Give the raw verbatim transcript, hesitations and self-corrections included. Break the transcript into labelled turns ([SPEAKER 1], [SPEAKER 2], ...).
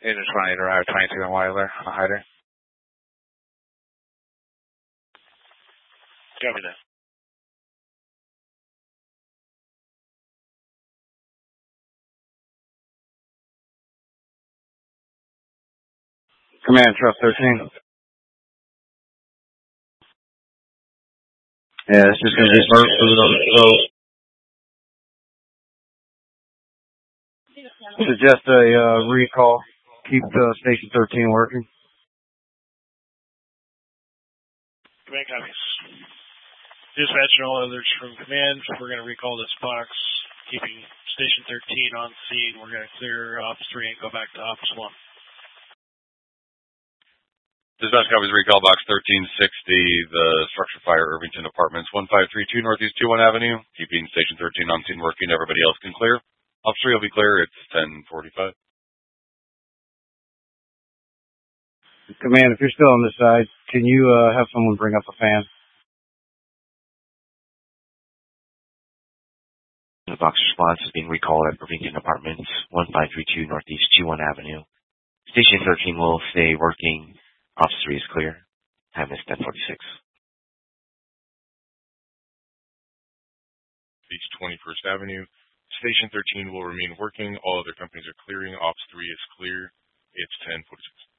[SPEAKER 1] Agent twenty-eight arrived, twenty-two on Wilder, on a hider.
[SPEAKER 2] Copy that.
[SPEAKER 3] Command, Trust thirteen. Yeah, it's just going to be burnt food on the throat. Suggest a uh, recall. Keep uh, Station thirteen working.
[SPEAKER 2] Command copies. Dispatch and all others from command. We're going to recall this box, keeping Station thirteen on scene. We're going to clear Office three and go back to Office one.
[SPEAKER 4] Dispatch copies recall box thirteen sixty, the structure fire, Irvington Apartments, one five three two Northeast two one Avenue. Keeping Station thirteen on scene working. Everybody else can clear. Office three will be clear. It's ten forty-five.
[SPEAKER 3] Command, if you're still on this side, can you uh, have someone bring up a fan?
[SPEAKER 5] The box response is being recalled at Irvington Apartments, one five three two Northeast two one Avenue. Station thirteen will stay working. Office three is clear. Time is ten forty-six.
[SPEAKER 6] East twenty-first Avenue. Station thirteen will remain working. All other companies are clearing. Office three is clear. It's ten forty-six.